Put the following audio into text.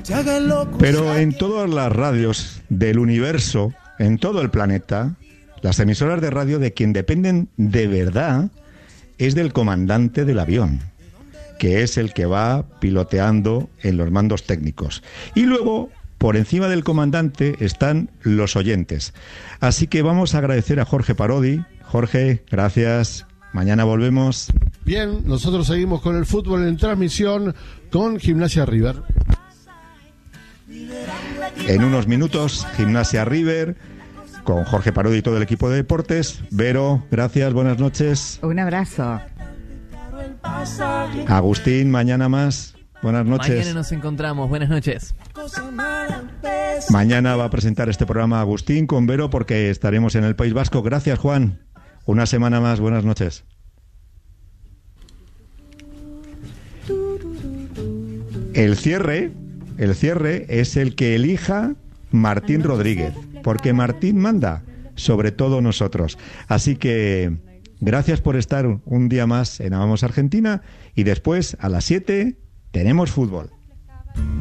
Pero en todas las radios del universo, en todo el planeta, las emisoras de radio de quien dependen de verdad es del comandante del avión, que es el que va piloteando en los mandos técnicos. Y luego, por encima del comandante, están los oyentes. Así que vamos a agradecer a Jorge Parodi. Jorge, gracias. Mañana volvemos. Bien, nosotros seguimos con el fútbol en transmisión con Gimnasia River. En unos minutos, Gimnasia River, con Jorge Parodi y todo el equipo de deportes. Vero, gracias, buenas noches. Un abrazo. Agustín, mañana más. Buenas noches. Mañana nos encontramos, buenas noches. Mañana va a presentar este programa Agustín con Vero porque estaremos en el País Vasco. Gracias, Juan. Una semana más, buenas noches. El cierre es el que elija Martín Rodríguez, porque Martín manda sobre todo nosotros. Así que gracias por estar un día más en Amamos Argentina y después a las 7 tenemos fútbol.